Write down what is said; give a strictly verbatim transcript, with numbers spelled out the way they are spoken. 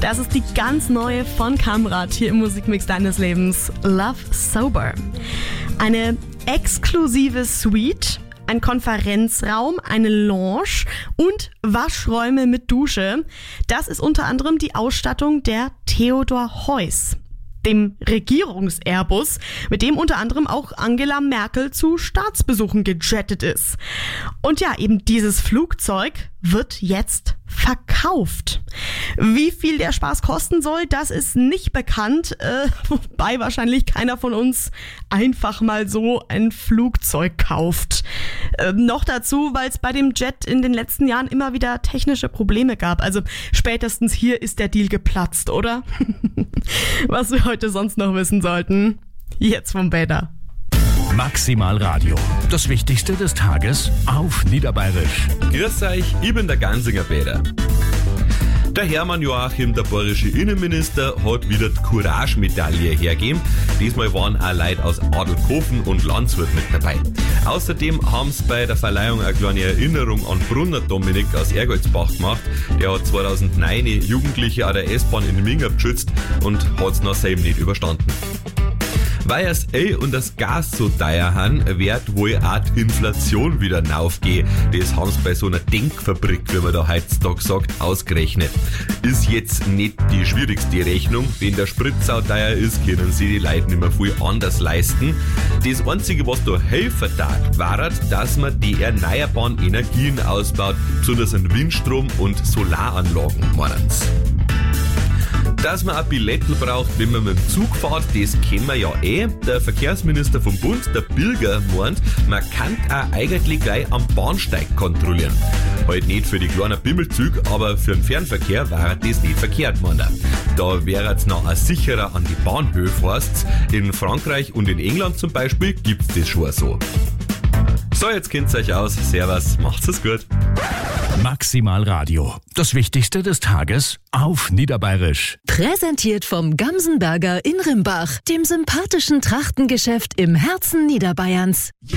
Das ist die ganz neue von Kamrat hier im Musikmix deines Lebens. Love Sober. Eine exklusive Suite, ein Konferenzraum, eine Lounge und Waschräume mit Dusche. Das ist unter anderem die Ausstattung der Theodor Heuss, dem Regierungs-Airbus, mit dem unter anderem auch Angela Merkel zu Staatsbesuchen gejettet ist. Und ja, eben dieses Flugzeug wird jetzt verkauft. Wie viel der Spaß kosten soll, das ist nicht bekannt, äh, wobei wahrscheinlich keiner von uns einfach mal so ein Flugzeug kauft. Äh, noch dazu, weil es bei dem Jet in den letzten Jahren immer wieder technische Probleme gab. Also spätestens hier ist der Deal geplatzt, oder? Was wir heute sonst noch wissen sollten, jetzt vom Bäder. Maximal Radio. Das Wichtigste des Tages auf Niederbayerisch. Grüß euch, ich bin der Gansinger Bäder. Der Hermann Joachim, der bayerische Innenminister, hat wieder die Courage-Medaille hergegeben. Diesmal waren auch Leute aus Adelkofen und Landshut mit dabei. Außerdem haben sie bei der Verleihung eine kleine Erinnerung an Brunner Dominik aus Ergoldsbach gemacht. Der hat zweitausendneun Jugendliche an der S-Bahn in Minga beschützt und hat es noch selber nicht überstanden. Weil das Öl und das Gas so teuer haben, wird wohl auch die Inflation wieder raufgehen. Das haben sie bei so einer Denkfabrik, wie man da heutzutage sagt, ausgerechnet. Ist jetzt nicht die schwierigste Rechnung, wenn der Sprit sau teuer ist, können sie die Leute nicht mehr viel anders leisten. Das Einzige, was da helfen darf, war, dass man die erneuerbaren Energien ausbaut, besonders an Windstrom und Solaranlagen, meinen sie. Dass man ein Billettl braucht, wenn man mit dem Zug fährt, das kennen wir ja eh. Der Verkehrsminister vom Bund, der Bilger, meint, man kann auch eigentlich gleich am Bahnsteig kontrollieren. Halt nicht für die kleinen Bimmelzüge, aber für den Fernverkehr wäre das nicht verkehrt, meint er. Da wäre es noch ein sicherer an die Bahnhöhe fährst. In Frankreich und in England zum Beispiel gibt's das schon so. So, jetzt kennt's euch aus. Servus, macht's es gut. Maximal Radio. Das Wichtigste des Tages auf Niederbayerisch. Präsentiert vom Gamsenberger in Rimbach, dem sympathischen Trachtengeschäft im Herzen Niederbayerns.